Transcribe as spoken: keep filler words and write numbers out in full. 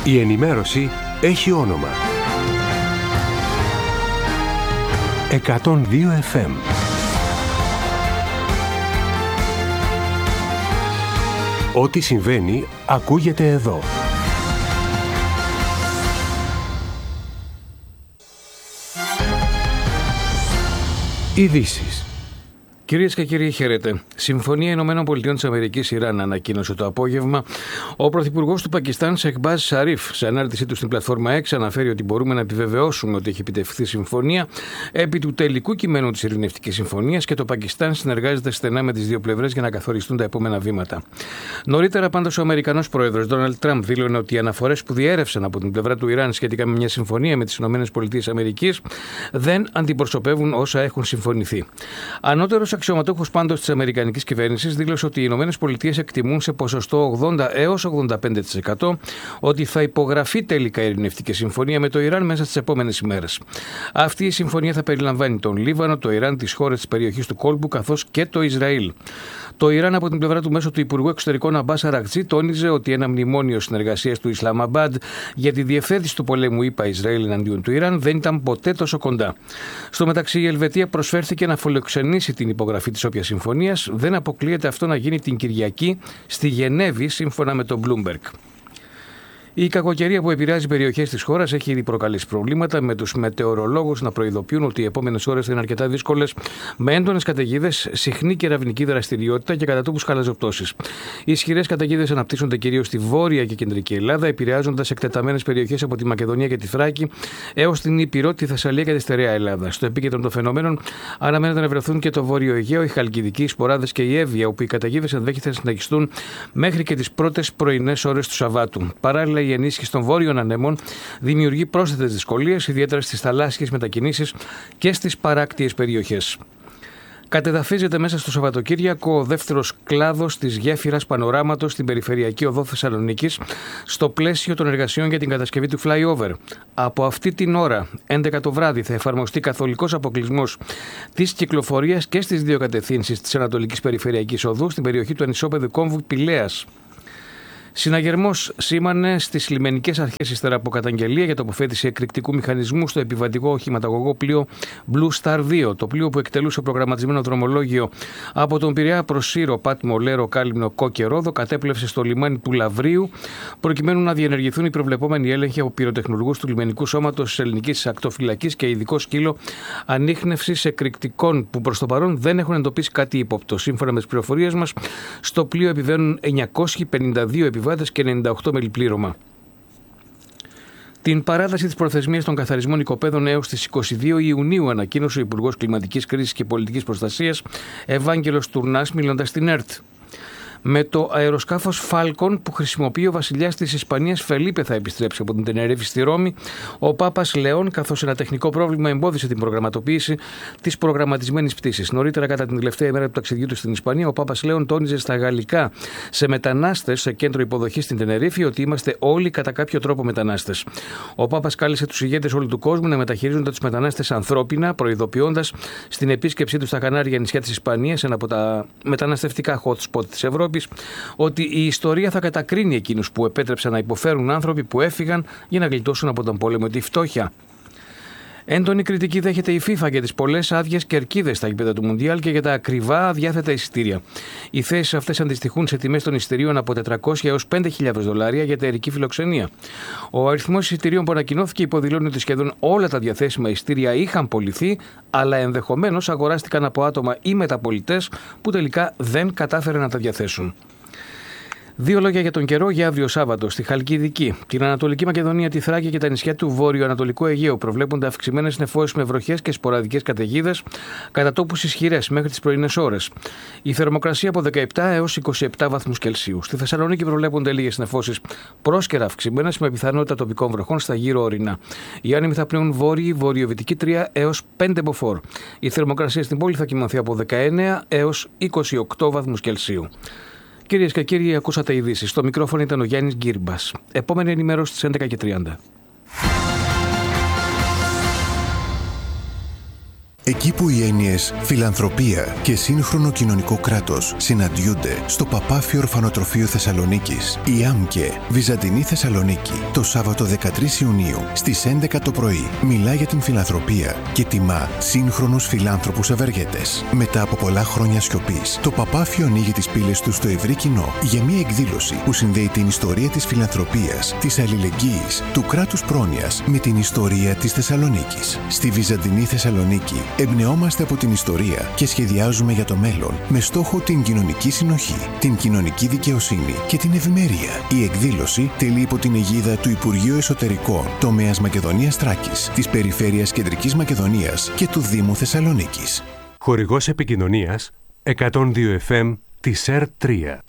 Η ενημέρωση έχει όνομα. εκατόν δύο εφ εμ. Ό,τι συμβαίνει ακούγεται εδώ. Ειδήσεις. Κυρίες και κύριοι, χαίρετε. Συμφωνία Ηνωμένων Πολιτειών της Αμερικής Ιράν ανακοίνωσε το απόγευμα. Ο πρωθυπουργός του Πακιστάν, Σεχμπάζ Σαρίφ, σε ανάρτησή του στην πλατφόρμα X, αναφέρει ότι μπορούμε να επιβεβαιώσουμε ότι έχει επιτευχθεί συμφωνία επί του τελικού κειμένου της Ειρηνευτικής Συμφωνίας και το Πακιστάν συνεργάζεται στενά με τις δύο πλευρές για να καθοριστούν τα επόμενα βήματα. Νωρίτερα, πάντως, ο Αμερικανός πρόεδρος Ντόναλντ Τραμπ δήλωνε ότι οι αναφορές που διέρευσαν από την πλευρά του Ιράν σχετικά με μια συμφωνία με τις ΗΠΑ δεν αντιπροσωπεύουν όσα έχουν συμφωνηθεί. Ανώτερος αξιωματούχος πάντως της αμερικανικής κυβέρνησης δήλωσε ότι οι ΗΠΑ εκτιμούν σε ποσοστό ογδόντα έως ογδόντα πέντε τοις εκατό ότι θα υπογραφεί τελικά η ειρηνευτική συμφωνία με το Ιράν μέσα στις επόμενες ημέρες. Αυτή η συμφωνία θα περιλαμβάνει τον Λίβανο, το Ιράν, τις χώρες της περιοχής του κόλπου καθώς και το Ισραήλ. Το Ιράν, από την πλευρά του, μέσω του Υπουργού Εξωτερικών Αμπάς Αρακτζή, τόνιζε ότι ένα μνημόνιο συνεργασίας του Ισλαμαμπάντ για τη διευθέτηση του πολέμου ΗΠΑ-Ισραήλ εναντίον του Ιράν δεν ήταν ποτέ τόσο κοντά. Στο μεταξύ, η Ελβετία προσφέρθηκε να φιλοξενήσει την υπογραφή της όποιας συμφωνίας. Δεν αποκλείεται αυτό να γίνει την Κυριακή στη Γενέβη, σύμφωνα με τον Bloomberg. Η κακοκαιρία που επηρεάζει περιοχές της χώρας έχει ήδη προκαλέσει προβλήματα, με τους μετεωρολόγους να προειδοποιούν ότι οι επόμενες ώρες θα είναι αρκετά δύσκολες, με έντονες καταιγίδες, συχνή κεραυνική δραστηριότητα και κατά τόπους χαλαζοπτώσεις. Οι ισχυρές καταιγίδες αναπτύσσονται κυρίως στη βόρεια και κεντρική Ελλάδα, επηρεάζοντας εκτεταμένες περιοχές από τη Μακεδονία και τη Θράκη έως την Ήπειρο, τη Θεσσαλία και τη στερεά Ελλάδα. Στο επίκεντρο των φαινομένων αναμένεται να βρεθούν και το Βόρειο Αιγαίο, η Χαλκιδική, οι Σποράδες και η Εύβοια, όπου οι καταιγίδες ενδέχεται να συνεχιστούν μέχρι και τις πρώτες πρωινές ώρες του Σαββάτου. Παράλληλα, η ενίσχυση των βόρειων ανέμων δημιουργεί πρόσθετες δυσκολίες, ιδιαίτερα στις θαλάσσιες μετακινήσεις και στις παράκτιες περιοχές. Κατεδαφίζεται μέσα στο Σαββατοκύριακο ο δεύτερος κλάδος της γέφυρας Πανοράματος στην περιφερειακή οδό Θεσσαλονίκης, στο πλαίσιο των εργασιών για την κατασκευή του flyover. Από αυτή την ώρα, έντεκα το βράδυ, θα εφαρμοστεί καθολικός αποκλεισμός της κυκλοφορίας και στις δύο κατευθύνσεις της Ανατολικής Περιφερειακής Οδού στην περιοχή του ανισόπεδου κόμβου Πηλαίας. Συναγερμός σήμανε στις λιμενικές αρχές ύστερα από καταγγελία για τοποθέτηση εκρηκτικού μηχανισμού στο επιβατικό οχηματαγωγό πλοίο Blue Star δύο. Το πλοίο, που εκτελούσε προγραμματισμένο δρομολόγιο από τον Πειραιά προς Σύρο, Πάτμο, Λέρο, Κάλυμνο, Κό και Ρόδο, κατέπλευσε στο λιμάνι του Λαβρίου, προκειμένου να διενεργηθούν οι προβλεπόμενοι έλεγχοι από πυροτεχνουργούς του λιμενικού σώματος της Ελληνικής Ακτοφυλακής και ειδικό σκύλο ανίχνευσης εκρηκτικών, που προς το παρόν δεν έχουν εντοπίσει κάτι ύποπτο. Σύμφωνα με τις πληροφορίες μας, στο πλοίο επιβαίνουν εννιακόσιοι πενήντα δύο επιβάτες και ενενήντα οκτώ μελιπλήρωμα. Την παράταση της προθεσμίας των καθαρισμών οικοπαίδων έως τις είκοσι δύο Ιουνίου ανακοίνωσε ο Υπουργός Κλιματικής Κρίσης και Πολιτικής Προστασίας Ευάγγελος Τουρνάς, μιλώντας στην ΕΡΤ. Με το αεροσκάφος Falcon που χρησιμοποιεί ο βασιλιάς της Ισπανίας Φελίπε θα επιστρέψει από την Τενερέφη στη Ρώμη ο Πάπας Λεόν, καθώς ένα τεχνικό πρόβλημα εμπόδισε την προγραμματοποίηση της προγραμματισμένης πτήσης. Νωρίτερα, κατά την τελευταία ημέρα του ταξιδιού του στην Ισπανία, ο Πάπας Λεόν τόνιζε στα γαλλικά σε μετανάστες σε κέντρο υποδοχής στην Τενερέφη ότι είμαστε όλοι κατά κάποιο τρόπο μετανάστες. Ο Πάπας κάλεσε τους ηγέτες όλου του κόσμου να μεταχειρίζονται τους μετανάστες ανθρώπινα, προειδοποιώντας στην επίσκεψή του στα Κανάρια νησιά της Ισπανίας, ένα από τα μεταναστευτικά hot spot της Ευρώπης, ότι η ιστορία θα κατακρίνει εκείνους που επέτρεψαν να υποφέρουν άνθρωποι που έφυγαν για να γλιτώσουν από τον πόλεμο τη φτώχεια. Έντονη κριτική δέχεται η FIFA για τις πολλές άδειες κερκίδες στα γήπεδα του Μουντιάλ και για τα ακριβά αδιάθετα εισιτήρια. Οι θέσεις αυτές αντιστοιχούν σε τιμές των εισιτηρίων από τετρακόσια έως πέντε χιλιάδες δολάρια για εταιρική φιλοξενία. Ο αριθμός εισιτηρίων που ανακοινώθηκε υποδηλώνει ότι σχεδόν όλα τα διαθέσιμα εισιτήρια είχαν πωληθεί, αλλά ενδεχομένως αγοράστηκαν από άτομα ή μεταπολιτές που τελικά δεν κατάφεραν να τα διαθέσουν. Δύο λόγια για τον καιρό για αύριο Σάββατο. Στη Χαλκιδική, την Ανατολική Μακεδονία, τη Θράκη και τα νησιά του Βόρειο-Ανατολικού Αιγαίου προβλέπονται αυξημένες νεφώσεις με βροχές και σποραδικές καταιγίδες, κατά τόπους ισχυρές μέχρι τις πρωινές ώρες. Η θερμοκρασία από δεκαεπτά έως είκοσι επτά βαθμούς Κελσίου. Στη Θεσσαλονίκη προβλέπονται λίγες νεφώσεις πρόσκαιρα αυξημένες με πιθανότητα τοπικών βροχών στα γύρω ορεινά. Οι άνεμοι θα πνέουν βόρειοι, βορειοβυτικοί τρία έως πέντε μποφόρ. Η θερμοκρασία στην πόλη θα κοιμανθεί από δεκαεννέα έως είκοσι οκτώ βαθμούς Κελσίου. Κυρίες και κύριοι, ακούσατε ειδήσεις. Στο μικρόφωνο ήταν ο Γιάννης Γκύρμπας. Επόμενη ενημέρωση στις έντεκα και τριάντα. Εκεί που οι έννοιες φιλανθρωπία και σύγχρονο κοινωνικό κράτος συναντιούνται στο Παπάφιο Ορφανοτροφείο Θεσσαλονίκης, η ΆΜΚΕ Βυζαντινή Θεσσαλονίκη, το Σάββατο δεκατρείς Ιουνίου στις έντεκα το πρωί, μιλά για την φιλανθρωπία και τιμά σύγχρονους φιλάνθρωπους ευεργέτες. Μετά από πολλά χρόνια σιωπής, το Παπάφιο ανοίγει τις πύλες του στο ευρύ κοινό για μια εκδήλωση που συνδέει την ιστορία της φιλανθρωπίας, της αλληλεγγύης, του κράτους πρόνοιας με την ιστορία της Θεσσαλονίκης. Στη Βυζαντινή Θεσσαλονίκη εμπνεόμαστε από την ιστορία και σχεδιάζουμε για το μέλλον με στόχο την κοινωνική συνοχή, την κοινωνική δικαιοσύνη και την ευημερία. Η εκδήλωση τελεί υπό την αιγίδα του Υπουργείου Εσωτερικών, τομέας Μακεδονίας Θράκης, της Περιφέρειας Κεντρικής Μακεδονίας και του Δήμου Θεσσαλονίκης. Χορηγός επικοινωνίας εκατόν δύο εφ εμ της ΕΡ τρία.